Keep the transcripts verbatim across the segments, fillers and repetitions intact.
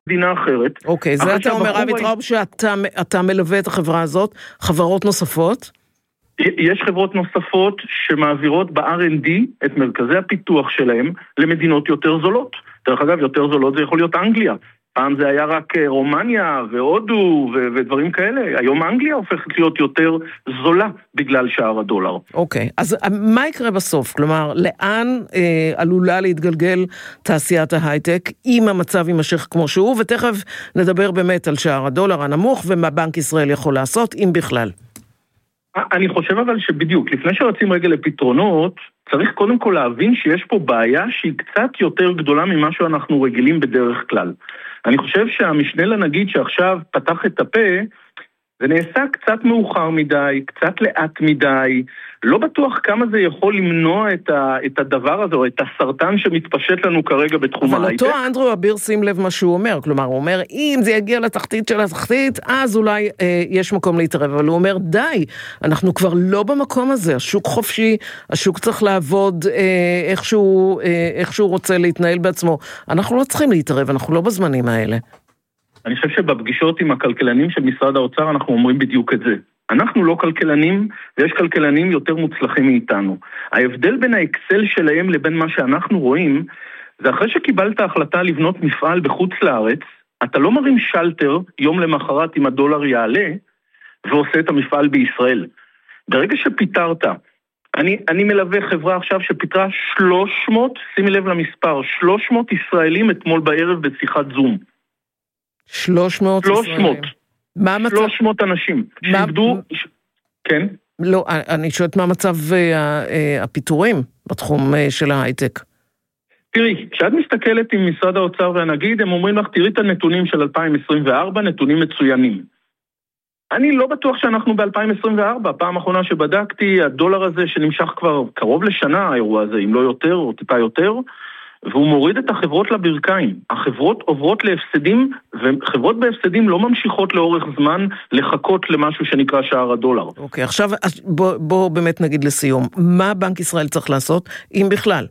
מדינה אחרת. אוקיי, זה אתה אומר, אבי טראוב, שאתה מלווה את החברה הזאת, חברות נוספות? יש חברות נוספות שמעבירות ב-אר אנד די את מרכזי הפיתוח שלהם למדינות יותר זולות. דרך אגב, יותר זולות זה יכול להיות אנגליה. פעם זה היה רק רומניה והודו ו- ודברים כאלה. היום אנגליה הופכת להיות יותר זולה בגלל שער הדולר. אוקיי, אז מה יקרה בסוף? כלומר, לאן אה, עלולה להתגלגל תעשיית ההייטק אם המצב יימשך כמו שהוא, ותכף נדבר באמת על שער הדולר הנמוך ומה בנק ישראל יכול לעשות, אם בכלל. אני חושב אבל שבדיוק, לפני שרצים רגע לפתרונות, צריך קודם כל להבין שיש פה בעיה שהיא קצת יותר גדולה ממה שאנחנו רגילים בדרך כלל. אני חושב שהמשנה לנגיד שעכשיו פתח את הפה, זה נעשה קצת מאוחר מדי, קצת לאט מדי, לא בטוח כמה זה יכול למנוע את, ה, את הדבר הזה, או את הסרטן שמתפשט לנו כרגע בתחום ההייטק. אבל אותו אנדרו אביר, שים לב מה שהוא אומר, כלומר, הוא אומר, אם זה יגיע לתחתית של התחתית, אז אולי אה, יש מקום להתערב, אבל הוא אומר, די, אנחנו כבר לא במקום הזה, השוק חופשי, השוק צריך לעבוד אה, איך, שהוא, אה, איך שהוא רוצה להתנהל בעצמו, אנחנו לא צריכים להתערב, אנחנו לא בזמנים האלה. אני חושב שבפגישות עם הכלכלנים של משרד האוצר אנחנו אומרים בדיוק את זה. אנחנו לא כלכלנים, ויש כלכלנים יותר מוצלחים מאיתנו. ההבדל בין האקסל שלהם לבין מה שאנחנו רואים, זה אחרי שקיבלת החלטה לבנות מפעל בחוץ לארץ, אתה לא מרים שלטר יום למחרת אם הדולר יעלה, ועושה את המפעל בישראל. ברגע שפיתרת, אני, אני מלווה חברה עכשיו שפיתרה שלוש מאות, שימי לב למספר, שלוש מאות ישראלים אתמול בערב בשיחת זום. שלוש מאות ישראלים. מה המצב? שלוש מאות אנשים שעבדו, כן? לא, אני שואלת מה המצב הפיתורים בתחום של ההייטק. תראי, כשאת מסתכלת עם משרד האוצר והנגיד, הם אומרים לך, תראי את הנתונים של אלפיים עשרים וארבע, נתונים מצוינים. אני לא בטוח שאנחנו ב-אלפיים עשרים וארבע, הפעם האחרונה שבדקתי, הדולר הזה שנמשך כבר קרוב לשנה, האירוע הזה, אם לא יותר או טיפה יותר, והוא מוריד את החברות לברכיים. החברות עוברות להפסדים, וחברות בהפסדים לא ממשיכות לאורך זמן לחכות למשהו שנקרא שער הדולר. אוקיי, עכשיו בוא, בוא באמת נגיד לסיום, מה בנק ישראל צריך לעשות, אם בכלל?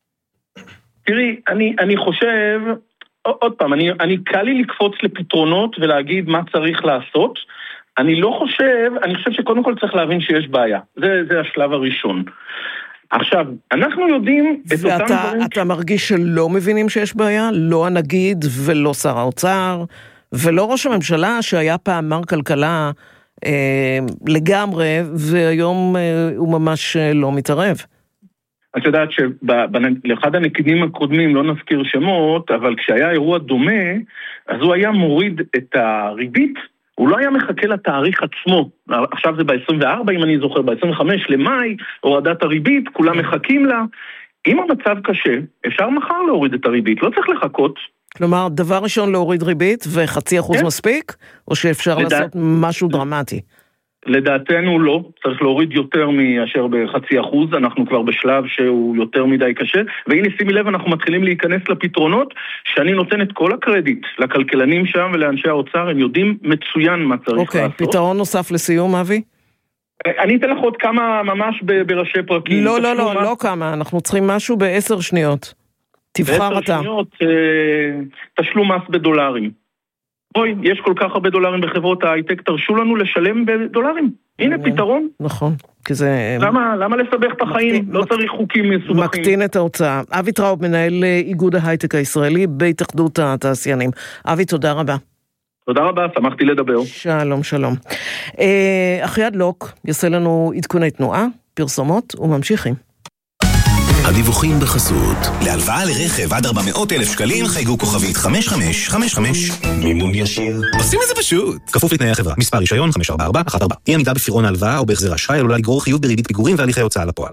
תראי, אני, אני חושב, עוד פעם, אני, אני קל לי לקפוץ לפתרונות ולהגיד מה צריך לעשות. אני לא חושב, אני חושב שקודם כל צריך להבין שיש בעיה. זה, זה השלב הראשון. עכשיו, אנחנו יודעים את אותם דברים... ואתה מרגיש שלא מבינים שיש בעיה? לא הנגיד ולא שר האוצר, ולא ראש הממשלה שהיה פעם מר כלכלה אה, לגמרי, והיום אה, הוא ממש אה, לא מתערב. את יודעת שלאחד הנקידים הקודמים, לא נזכיר שמות, אבל כשהיה אירוע דומה, אז הוא היה מוריד את הריבית, הוא לא היה מחכה לתאריך עצמו, עכשיו זה ב-עשרים וארבע אם אני זוכר, ב-עשרים וחמש למאי, הורדת הריבית, כולם מחכים לה. אם המצב קשה, אפשר מחר להוריד את הריבית, לא צריך לחכות. כלומר, דבר ראשון להוריד ריבית וחצי אחוז כן. מספיק, או שאפשר לדע... לעשות משהו דרמטי? לדעתנו לא, צריך להוריד יותר מאשר בחצי אחוז, אנחנו כבר בשלב שהוא יותר מדי קשה, והנה שימי לב, אנחנו מתחילים להיכנס לפתרונות, שאני נותן את כל הקרדיט לכלכלנים שם ולאנשי האוצר, הם יודעים מצוין מה צריך אוקיי, לעשות. אוקיי, פתרון נוסף לסיום, אבי? אני אתן לך עוד כמה ממש בראשי פרקים. לא, לא, לא, לא כמה, אנחנו צריכים משהו בעשר שניות. תבחר אתה. בעשר שניות, תשלום מס בדולרים. בואי, יש כל כך הרבה דולרים בחברות ההייטק, תרשו לנו לשלם בדולרים. הנה פתרון. נכון. למה, למה לסבך את החיים? לא צריך חוקים מסובכים. מקטין את ההוצאה. אבי טראוב, מנהל איגוד ההייטק הישראלי בהתאחדות התעשיינים. אבי, תודה רבה. תודה רבה, שמחתי לדבר. שלום, שלום. אחייד לוק יעשה לנו עדכוני תנועה, פרסומות וממשיכים. הדיווחים בחסות. להלוואה לרכב עד ארבע מאות אלף שקלים חייגו כוכבית חמש חמש חמש חמש. מימון ישיר. עושים את זה פשוט. כפוף לתנאי החברה. מספר רישיון חמש ארבע ארבע אחת ארבע. אי עמידה בפירעון ההלוואה או בהחזר אשראי עלולה לגרור חיוב בריבית פיגורים והליכי הוצאה לפועל.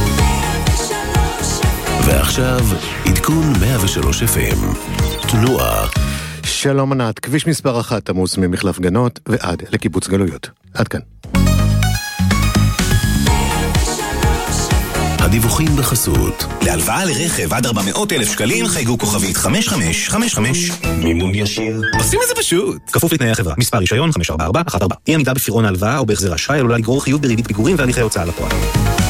ועכשיו עדכון מאה ושלוש אף אם. תנועה. שלום ענת, כביש מספר אחת עמוס ממחלף גנות ועד לקיבוץ גלויות. עד כאן. הדיווחים בחסות. להלוואה לרכב עד ארבע מאות אלף שקלים חייגו כוכבית חמש חמש חמש חמש. מימון ישיר. עושים את זה פשוט. כפוף לתנאי החברה. מספר רישיון חמש ארבע ארבע אחת ארבע. אי עמידה בפירעון ההלוואה או בהחזר אשראי עלולה לגרור חיוב בריבית פיגורים והליכי הוצאה לפועל.